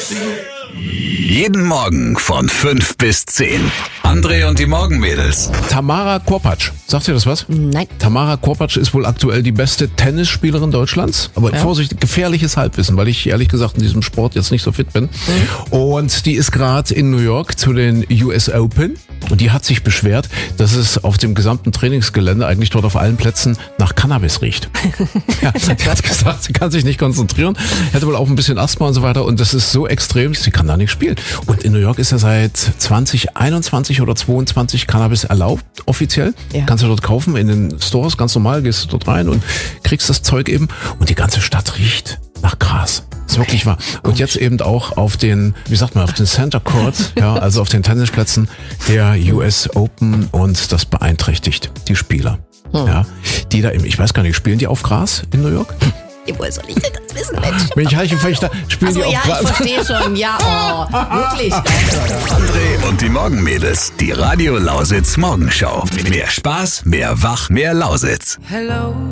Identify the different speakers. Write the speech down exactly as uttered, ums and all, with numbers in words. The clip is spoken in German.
Speaker 1: Jeden Morgen von fünf bis zehn. André und die Morgenmädels.
Speaker 2: Tamara Korpatsch. Sagt ihr das was?
Speaker 3: Nein.
Speaker 2: Tamara Korpatsch ist wohl aktuell die beste Tennisspielerin Deutschlands. Aber
Speaker 3: Ja.
Speaker 2: Vorsicht, gefährliches Halbwissen, weil ich ehrlich gesagt in diesem Sport jetzt nicht so fit bin. Mhm. Und die ist gerade in New York zu den U S Open. Und die hat sich beschwert, dass es auf dem gesamten Trainingsgelände, eigentlich dort auf allen Plätzen, nach Cannabis riecht. Ja, sie hat gesagt, sie kann sich nicht konzentrieren, hätte wohl auch ein bisschen Asthma und so weiter. Und das ist so extrem, sie kann da nicht spielen. Und in New York ist ja seit zwanzig einundzwanzig oder zweiundzwanzig Cannabis erlaubt, offiziell.
Speaker 3: Ja.
Speaker 2: Kannst du dort kaufen in den Stores, ganz normal, gehst du dort rein und kriegst das Zeug eben. Und die ganze Stadt riecht nach Gras. Das ist wirklich wahr. Und jetzt eben auch auf den, wie sagt man, auf den Center Courts, ja, also auf den Tennisplätzen der U S Open, und das beeinträchtigt die Spieler.
Speaker 3: Hm.
Speaker 2: Ja, die da eben, ich weiß gar nicht, spielen die auf Gras in New York?
Speaker 3: Woher soll ich denn das wissen, Mensch?
Speaker 2: Bin ich Heichenfechter, spielen
Speaker 3: Achso,
Speaker 2: die auf
Speaker 3: ja,
Speaker 2: Gras?
Speaker 3: ich verstehe schon. Ja, oh, wirklich.
Speaker 1: André und die Morgenmädels. Die Radio Lausitz Morgenschau. Mehr Spaß, mehr Wach, mehr Lausitz.
Speaker 4: Hello.